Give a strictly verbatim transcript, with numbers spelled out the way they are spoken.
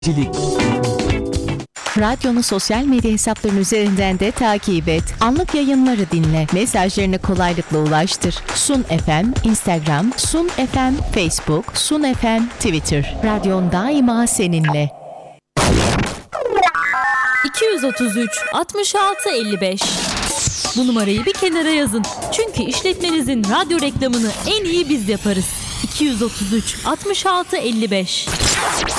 Radyonu sosyal medya hesapları üzerinden de takip et. Anlık yayınları dinle. Mesajlarını kolaylıkla ulaştır. Sun F M, Instagram, Sun F M, Facebook, Sun F M, Twitter. Radyon daima seninle. iki yüz otuz üç altmış altı elli beş. Bu numarayı bir kenara yazın. Çünkü işletmenizin radyo reklamını en iyi biz yaparız. iki yüz otuz üç altmış altı elli beş.